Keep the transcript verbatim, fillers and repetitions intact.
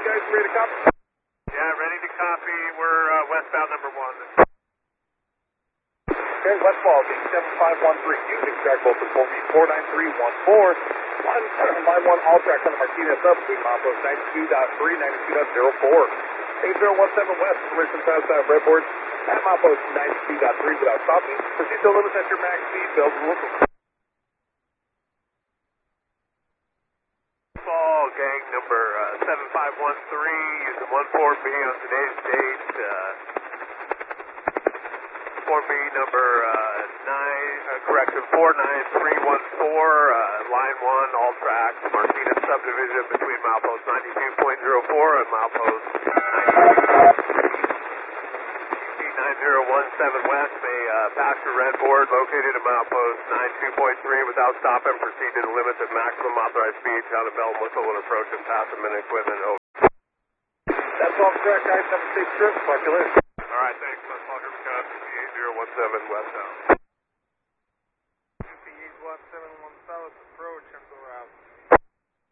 guys ready to copy? Yeah, ready to copy. We're uh, westbound number one. Okay, westfall, gate seven five one three, using track voltage four V four nine three one four. Line, line one, all track on the Martinez up, between milepost ninety-two point three, ninety-two point zero four. eight zero one seven west, permission pass out breadboard at milepost ninety-two point three without stopping. Proceed to limit at your max speed, build local. Ball gang number uh, seven five one three, using one four B on today's date. Uh, four B number uh, nine, uh, correction four nine three one four, uh, line one, all tracks, Martinez subdivision between milepost ninety-two point zero four and milepost nine zero one seven west. May uh, pass your red board located at milepost ninety-two point three without stopping. Proceed to the limits of maximum authorized speed. Sound a bell and whistle when approaching. Pass a minute equipment. Over. That's all correct, guys. Have a safe trip. Talk to you later. All right, thanks. Let's talk to eight zero one seven westbound. eight one seven one south, approach, and go out.